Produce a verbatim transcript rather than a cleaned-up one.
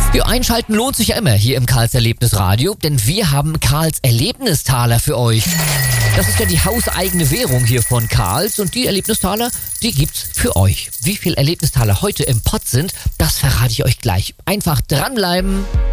Ja, einschalten lohnt sich ja immer hier im Karls Erlebnisradio, denn wir haben Karls Erlebnistaler für euch. Das ist ja die hauseigene Währung hier von Karls und die Erlebnistaler, die gibt's für euch. Wie viel Erlebnistaler heute im Pott sind, das verrate ich euch gleich. Einfach dranbleiben.